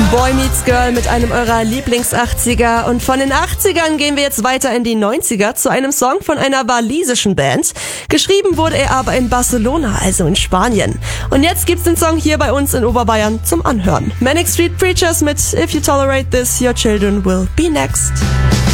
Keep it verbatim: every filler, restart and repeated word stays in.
Boy Meets Girl mit einem eurer Lieblings-achtziger. Und von den achtzigern gehen wir jetzt weiter in die neunziger zu einem Song von einer walisischen Band. Geschrieben wurde er aber in Barcelona, also in Spanien. Und jetzt gibt's den Song hier bei uns in Oberbayern zum Anhören. Manic Street Preachers mit If You Tolerate This, Your Children Will Be Next.